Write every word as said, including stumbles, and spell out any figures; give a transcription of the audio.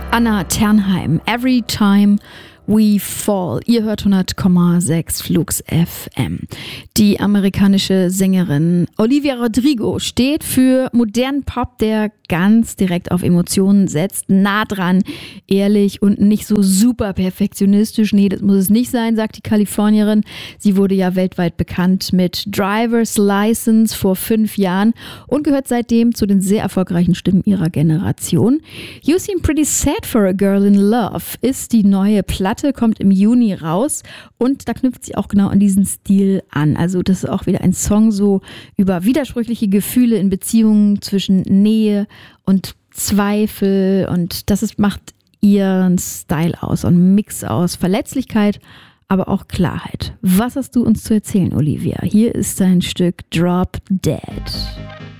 Anna Ternheim, Every Time We Fall. Ihr hört hundert Komma sechs Flux F M. Die amerikanische Sängerin Olivia Rodrigo steht für modernen Pop, der ganz direkt auf Emotionen setzt, nah dran, ehrlich und nicht so super perfektionistisch. Nee, das muss es nicht sein, sagt die Kalifornierin. Sie wurde ja weltweit bekannt mit Driver's License vor fünf Jahren und gehört seitdem zu den sehr erfolgreichen Stimmen ihrer Generation. You Seem Pretty Sad for a Girl in Love ist die neue Platte, kommt im Juni raus und da knüpft sie auch genau an diesen Stil an. Also das ist auch wieder ein Song so über widersprüchliche Gefühle in Beziehungen zwischen Nähe und Zweifel und das ist, macht ihren Style aus und einen Mix aus Verletzlichkeit, aber auch Klarheit. Was hast du uns zu erzählen, Olivia? Hier ist dein Stück Drop Dead.